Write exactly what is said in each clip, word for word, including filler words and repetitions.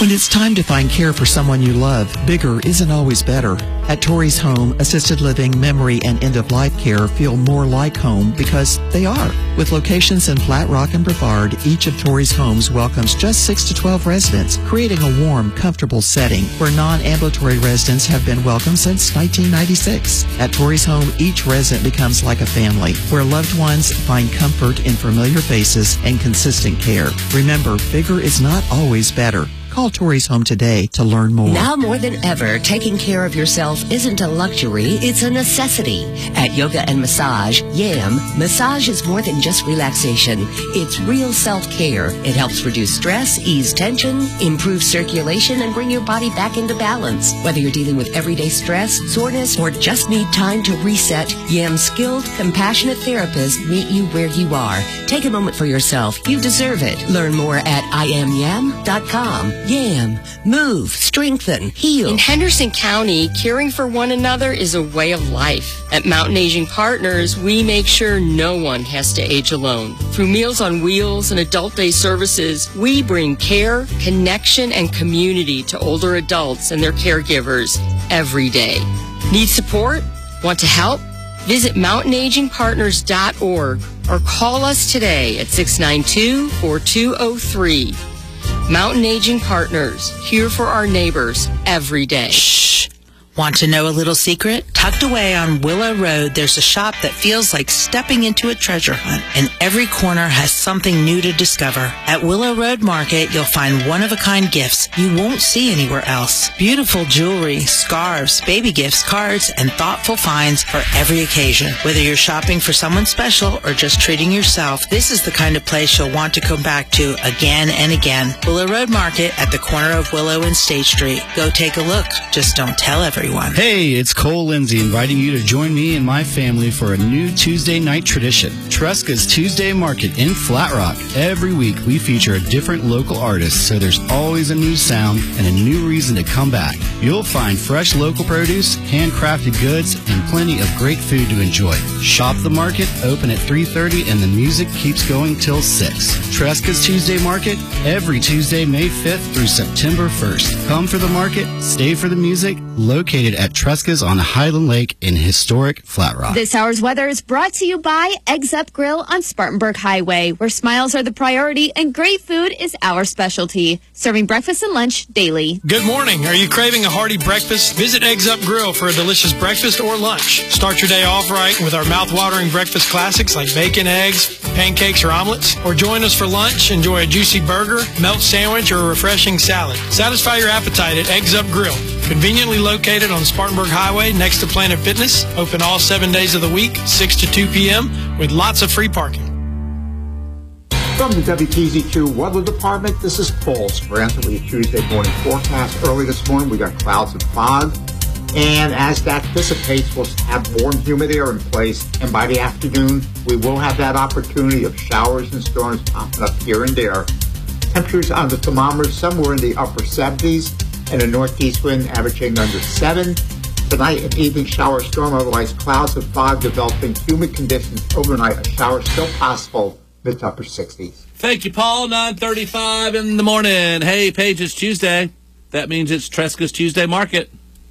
When it's time to find care for someone you love, bigger isn't always better. At Torrey's Home, assisted living, memory, and end-of-life care feel more like home because they are. With locations in Flat Rock and Brevard, each of Torrey's homes welcomes just six to twelve residents, creating a warm, comfortable setting where non-ambulatory residents have been welcome since nineteen ninety-six. At Torrey's Home, each resident becomes like a family, where loved ones find comfort in familiar faces and consistent care. Remember, bigger is not always better. Call Torrey's Home today to learn more. Now more than ever, taking care of yourself isn't a luxury, it's a necessity. At Yoga and Massage, YAM, massage is more than just relaxation. It's real self-care. It helps reduce stress, ease tension, improve circulation, and bring your body back into balance. Whether you're dealing with everyday stress, soreness, or just need time to reset, YAM's skilled, compassionate therapists meet you where you are. Take a moment for yourself. You deserve it. Learn more at I am yam dot com. YAM. Move, strengthen, heal. In Henderson County, caring for one another is a way of life. At Mountain Aging Partners, we make sure no one has to age alone. Through Meals on Wheels and Adult Day services, we bring care, connection, and community to older adults and their caregivers every day. Need support? Want to help? Visit mountain aging partners dot org or call us today at six nine two, four two zero three. Mountain Aging Partners, here for our neighbors every day. Shh. Want to know a little secret? Tucked away on Willow Road, there's a shop that feels like stepping into a treasure hunt, and every corner has something new to discover. At Willow Road Market, you'll find one-of-a-kind gifts you won't see anywhere else. Beautiful jewelry, scarves, baby gifts, cards, and thoughtful finds for every occasion. Whether you're shopping for someone special or just treating yourself, this is the kind of place you'll want to come back to again and again. Willow Road Market at the corner of Willow and State Street. Go take a look. Just don't tell everyone. Hey, it's Cole Lindsay inviting you to join me and my family for a new Tuesday night tradition, Tresca's Tuesday Market in Flat Rock. Every week we feature a different local artist, so there's always a new sound and a new reason to come back. You'll find fresh local produce, handcrafted goods, and plenty of great food to enjoy. Shop the market, open at three thirty, and the music keeps going till six. Tresca's Tuesday Market, every Tuesday, May fifth through September first. Come for the market, stay for the music, located at Tresca's on Highland Lake in historic Flat Rock. This hour's weather is brought to you by Eggs Up Grill on Spartanburg Highway, where smiles are the priority and great food is our specialty. Serving breakfast and lunch daily. Good morning. Are you craving a hearty breakfast? Visit Eggs Up Grill for a delicious breakfast or lunch. Start your day off right with our mouth-watering breakfast classics like bacon, eggs, pancakes, or omelets. Or join us for lunch. Enjoy a juicy burger, melt sandwich, or a refreshing salad. Satisfy your appetite at Eggs Up Grill. Conveniently located on Spartanburg Highway next to Planet Fitness. Open all seven days of the week, six to two p.m. with lots of free parking. From the W T Z Q Weather Department, this is Paul Sprant with your Tuesday morning forecast. Early this morning, we got clouds and fog. And as that dissipates, we'll have warm, humid air in place. And by the afternoon, we will have that opportunity of showers and storms popping up here and there. Temperatures on the thermometer somewhere in the upper seventies. And a northeast wind averaging under seven. Tonight, an evening shower storm, otherwise clouds and fog developing, humid conditions overnight. A shower still possible, mid to upper sixties. Thank you, Paul. nine thirty-five in the morning. Hey, Paige, it's Tuesday. That means it's Tresca's Tuesday Market.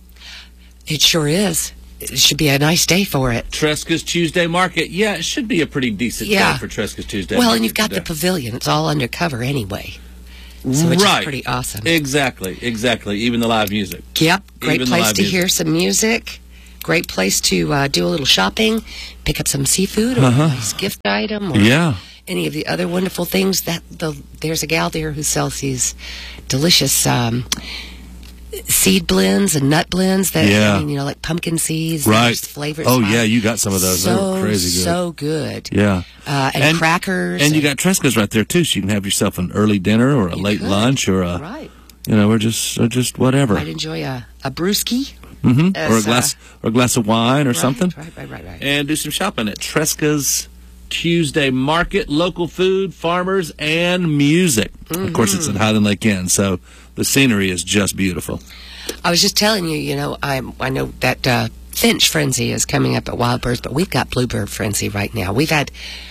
It sure is. It should be a nice day for it. Tresca's Tuesday Market. Yeah, it should be a pretty decent yeah. day for Tresca's Tuesday well, Market. Well, and you've got today. the pavilion. It's all undercover anyway. So which right. is pretty awesome. Exactly, exactly. Even the live music. Yep. Great Even place to music. hear some music. Great place to uh, do a little shopping, pick up some seafood or uh-huh. a nice gift item or yeah. any of the other wonderful things. That the There's a gal there who sells these delicious um, seed blends and nut blends that yeah. I mean, you know, like pumpkin seeds, right? Flavors. Oh yeah, you got some of those. So, They're crazy good. So good. Yeah, uh, and, and crackers, and, and you got Tresca's right there too, so you can have yourself an early dinner or a late could. lunch or a right. You know, or just or just whatever. Might enjoy a a brewski. Mm-hmm. As, or a glass uh, or a glass of wine or right, something. Right, right, right, right. And do some shopping at Tresca's Tuesday Market. Local food, farmers, and music. Mm-hmm. Of course, it's at Highland Lake Inn, so the scenery is just beautiful. I was just telling you, you know, I I know that uh, Finch Frenzy is coming up at Wild Birds, but we've got Bluebird Frenzy right now. We've had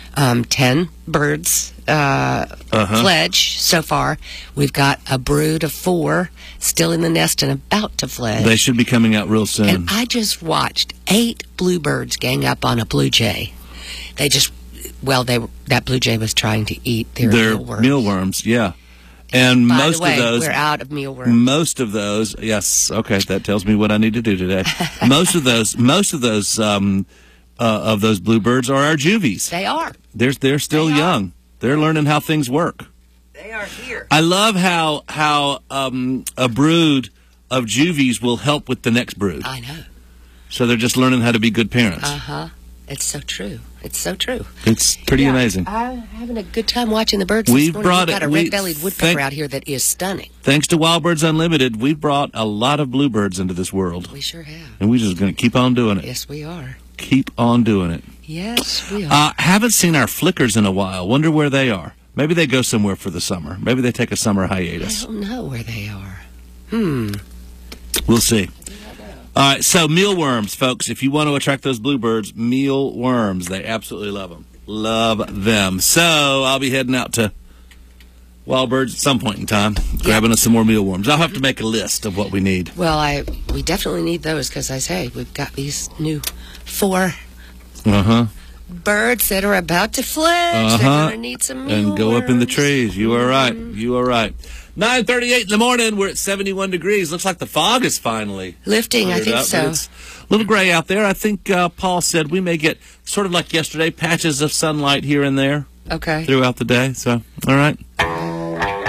um, ten birds uh, Uh-huh. fledge so far. We've got a brood of four still in the nest and about to fledge. They should be coming out real soon. And I just watched eight bluebirds gang up on a blue jay. They just, well, they that blue jay was trying to eat their They're mealworms. mealworms, yeah. And By most the way, of those, we're out of mealworms. most of those, yes, okay, that tells me what I need to do today. most of those, most of those, um, uh, of those bluebirds are our juvies. They are. They're they're still They are. young. They're learning how things work. They are here. I love how how um, a brood of juvies will help with the next brood. I know. So they're just learning how to be good parents. Uh huh. It's so true. It's so true. It's pretty Yeah, amazing. I'm having a good time watching the birds. We've this morning. brought We've got it- a we- red-bellied woodpecker thank- out here that is stunning. Thanks to Wild Birds Unlimited, we've brought a lot of bluebirds into this world. We sure have. And we're just going to keep on doing it. Yes, we are. Keep on doing it. Yes, we are. Uh, haven't seen our flickers in a while. Wonder where they are. Maybe they go somewhere for the summer. Maybe they take a summer I hiatus. don't know where they are. Hmm. We'll see. All right, so mealworms, folks. If you want to attract those bluebirds, mealworms. They absolutely love them. Love them. So I'll be heading out to Wild Birds at some point in time, grabbing us some more mealworms. I'll have to make a list of what we need. Well, I we definitely need those because I say we've got these new four Uh-huh. birds that are about to fledge. They're Uh-huh. going to need some And go up in the mealworms. trees. You are right. You are right. nine thirty-eight in the morning. We're at seventy-one degrees. Looks like the fog is finally Lifting, I cleared think up, so. but it's a little gray out there. I think uh, Paul said we may get, sort of like yesterday, patches of sunlight here and there Okay. throughout the day. So, all right.